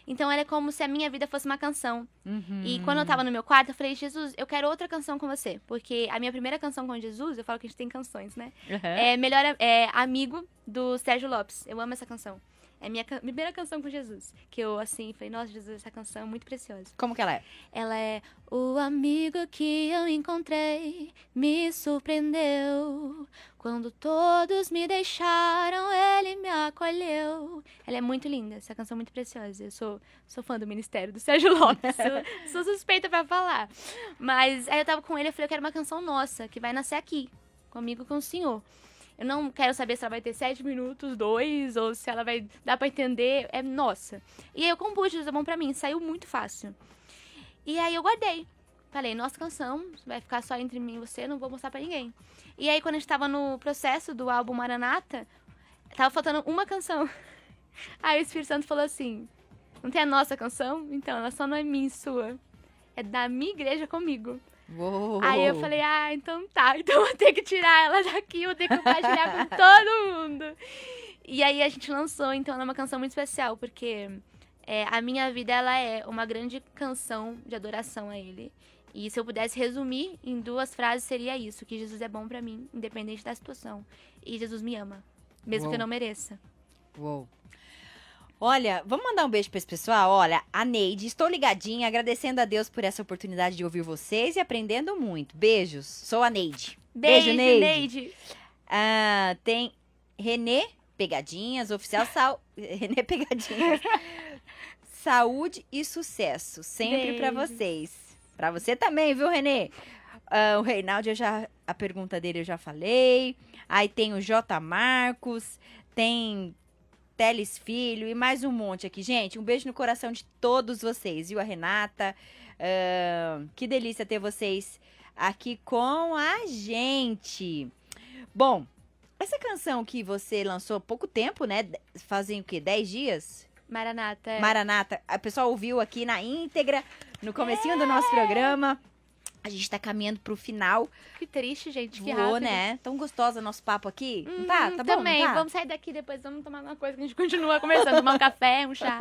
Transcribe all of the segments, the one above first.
Então ela é como se a minha vida fosse uma canção. E quando eu tava no meu quarto, eu falei, Jesus, eu quero outra canção com você. Porque a minha primeira canção com Jesus, eu falo que a gente tem canções, né? É Amigo, do Sérgio Lopes. Eu amo essa canção. É a minha primeira canção com Jesus. Que eu, assim, falei, nossa, Jesus, essa canção é muito preciosa. Como que ela é? Ela é: o amigo que eu encontrei me surpreendeu. Quando todos me deixaram, ele me acolheu. Ela é muito linda, essa canção é muito preciosa. Eu sou fã do ministério do Sérgio Lopes. sou suspeita pra falar. Mas aí eu tava com ele, eu falei, eu quero uma canção nossa, que vai nascer aqui, comigo, com o Senhor. Eu não quero saber se ela vai ter 7 minutos, 2, ou se ela vai dar pra entender. É nossa. E aí eu compus Jesus é Bom Pra Mim, saiu muito fácil. E aí eu guardei. Falei, nossa canção, vai ficar só entre mim e você, não vou mostrar pra ninguém. E aí quando a gente tava no processo do álbum Maranata, tava faltando uma canção. Aí o Espírito Santo falou assim, não tem a nossa canção? Então, ela só não é minha e sua. É da minha igreja comigo. Uou. Aí eu falei, então tá, então eu vou ter que tirar ela daqui, vou ter que compartilhar com todo mundo. E aí a gente lançou, então ela é uma canção muito especial, porque a minha vida, ela é uma grande canção de adoração a Ele. E se eu pudesse resumir em 2 frases, seria isso, que Jesus é bom pra mim, independente da situação. E Jesus me ama, mesmo que eu não mereça. Uou. Olha, vamos mandar um beijo pra esse pessoal? Olha, a Neide, estou ligadinha, agradecendo a Deus por essa oportunidade de ouvir vocês e aprendendo muito. Beijos, sou a Neide. Beijo, Neide. Tem Renê Pegadinhas, oficial Renê Pegadinhas. Saúde e sucesso, sempre pra vocês. Pra você também, viu, Renê? O Reinaldo, a pergunta dele eu já falei. Aí tem o J. Marcos, tem Teles Filho e mais um monte aqui. Gente, um beijo no coração de todos vocês, viu? A Renata, que delícia ter vocês aqui com a gente. Bom, essa canção que você lançou há pouco tempo, né? Fazem o quê? 10 dias? Maranata. Maranata. A pessoa ouviu aqui na íntegra, no comecinho do nosso programa. A gente tá caminhando pro final. Que triste, gente. Que Voou, rápido. né? Tão gostosa nosso papo aqui. Não tá? Tá bom, também. não tá? Vamos sair daqui depois, vamos tomar alguma coisa que a gente continua conversando. Tomar um café, um chá.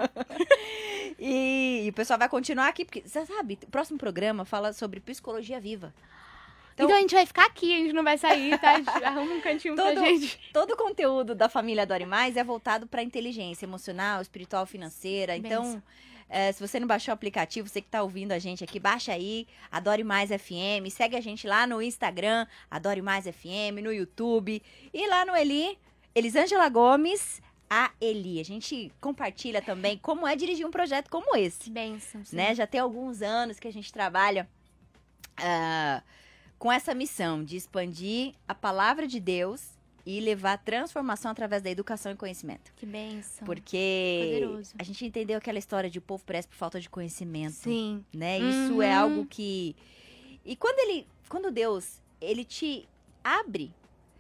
E o pessoal vai continuar aqui, porque, você sabe, o próximo programa fala sobre psicologia viva. Então a gente vai ficar aqui, a gente não vai sair, tá? Arruma um cantinho pra gente. Todo o conteúdo da família Adore Mais é voltado pra inteligência emocional, espiritual, financeira. Então, se você não baixou o aplicativo, você que tá ouvindo a gente aqui, baixa aí, Adore Mais FM. Segue a gente lá no Instagram, Adore Mais FM, no YouTube. E lá no Elisângela Gomes, a Eli. A gente compartilha também como é dirigir um projeto como esse. Bênção, sim. Né? Já tem alguns anos que a gente trabalha com essa missão de expandir a palavra de Deus e levar transformação através da educação e conhecimento. Que bênção. Porque poderoso. A gente entendeu aquela história de o povo perece por falta de conhecimento. Sim. Né? Isso é algo que... E quando Deus, ele te abre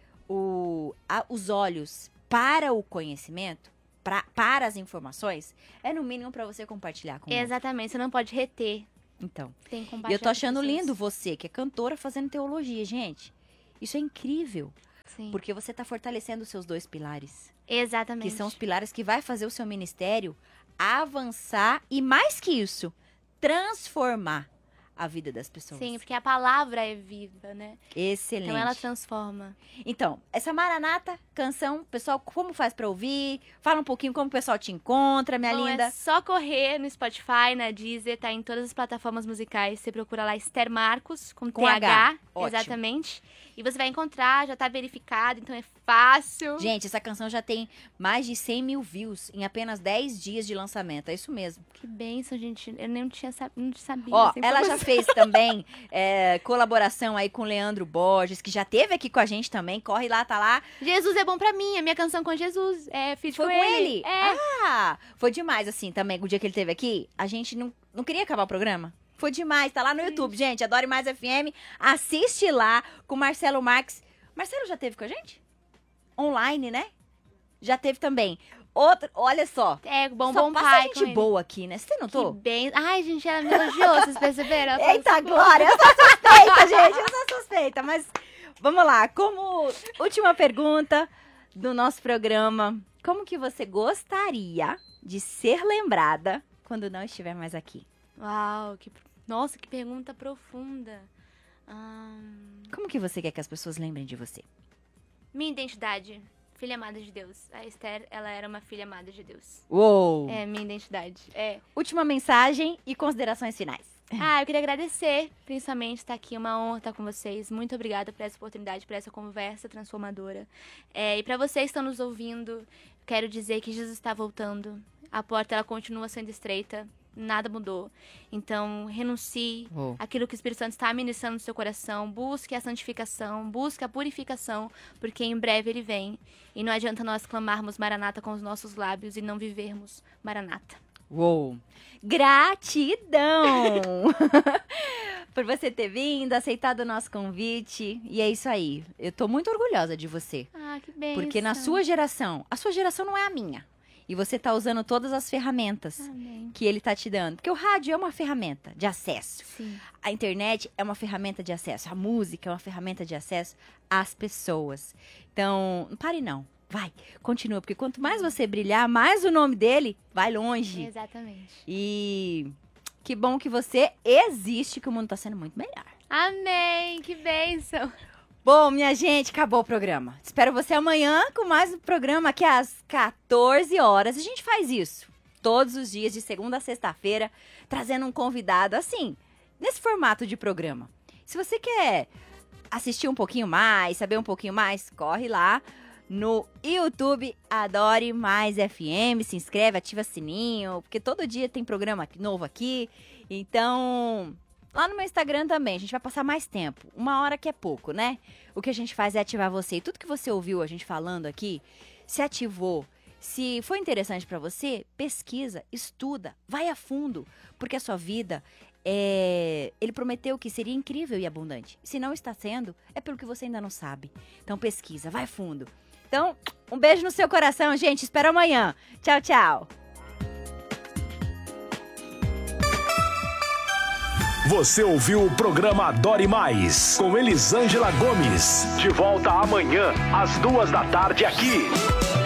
os olhos para o conhecimento, para as informações, é no mínimo para você compartilhar com o outro. Exatamente, você não pode reter. Então, Tem que e compartilhar eu tô achando com as pessoas. lindo você, que é cantora, fazendo teologia, gente. Isso é incrível, Sim. porque você tá fortalecendo os seus 2 pilares. Exatamente. Que são os pilares que vai fazer o seu ministério avançar e, mais que isso, transformar a vida das pessoas. Sim, porque a palavra é viva, né? Excelente. Então ela transforma. Então, essa Maranata, canção, pessoal, como faz pra ouvir? Fala um pouquinho como o pessoal te encontra, minha Bom, linda. é só correr no Spotify, na Deezer, tá em todas as plataformas musicais. Você procura lá Esther Marcos, com Com TH. H. Ótimo. Exatamente. E você vai encontrar, já tá verificado, então é fácil. Gente, essa canção já tem mais de 100 mil views em apenas 10 dias de lançamento. É isso mesmo. Que bênção, gente. Eu nem não sabia. Ó, essa ela já informação. fez também colaboração aí com o Leandro Borges, que já teve aqui com a gente também. Corre lá, tá lá. Jesus é bom pra mim, a minha canção com Jesus. Feat Foi com com ele? É. Foi demais, assim, também. O dia que ele teve aqui, a gente não queria acabar o programa. Foi demais, tá lá no YouTube, gente. Adore Mais FM. Assiste lá com o Marcelo Marques. Marcelo já teve com a gente? Online, né? Já teve também. Outro, olha só. Bom Só passa pai gente com ele. boa aqui, né? Você notou? Que bem. Ai, gente, ela me elogiou, vocês perceberam? Ela falou Eita, assim, Glória! Eu sou suspeita, gente. Eu sou suspeita. Mas vamos lá. Como última pergunta do nosso programa. Como que você gostaria de ser lembrada quando não estiver mais aqui? Uau, nossa, que pergunta profunda. Como que você quer que as pessoas lembrem de você? Minha identidade, filha amada de Deus. A Esther, ela era uma filha amada de Deus. Uou! É, minha identidade. Última mensagem e considerações finais. Eu queria agradecer, principalmente, estar aqui. É uma honra estar com vocês. Muito obrigada por essa oportunidade, por essa conversa transformadora. E para vocês que estão nos ouvindo, quero dizer que Jesus está voltando. A porta, ela continua sendo estreita. Nada mudou. Então, renuncie àquilo que o Espírito Santo está ministrando no seu coração. Busque a santificação, busque a purificação, porque em breve ele vem. E não adianta nós clamarmos Maranata com os nossos lábios e não vivermos Maranata. Uou! Gratidão por você ter vindo, aceitado o nosso convite. E é isso aí. Eu tô muito orgulhosa de você. Que bênção. Porque na sua geração, a sua geração não é a minha. E você tá usando todas as ferramentas que ele tá te dando. Porque o rádio é uma ferramenta de acesso. Sim. A internet é uma ferramenta de acesso. A música é uma ferramenta de acesso às pessoas. Então, não pare não. Vai, continua. Porque quanto mais você brilhar, mais o nome dele vai longe. Exatamente. E que bom que você existe, que o mundo tá sendo muito melhor. Amém, que bênção. Bom, minha gente, acabou o programa. Espero você amanhã com mais um programa aqui às 14 horas. A gente faz isso todos os dias, de segunda a sexta-feira, trazendo um convidado, assim, nesse formato de programa. Se você quer assistir um pouquinho mais, saber um pouquinho mais, corre lá no YouTube Adore Mais FM, se inscreve, ativa sininho, porque todo dia tem programa novo aqui. Então, lá no meu Instagram também, a gente vai passar mais tempo. 1 hora que é pouco, né? O que a gente faz é ativar você. E tudo que você ouviu a gente falando aqui, se ativou, se foi interessante pra você, pesquisa, estuda, vai a fundo. Porque a sua vida, ele prometeu que seria incrível e abundante. Se não está sendo, é pelo que você ainda não sabe. Então pesquisa, vai fundo. Então, um beijo no seu coração, gente. Espero amanhã. Tchau, tchau. Você ouviu o programa Adore Mais, com Elisângela Gomes. De volta amanhã, às 2 da tarde aqui.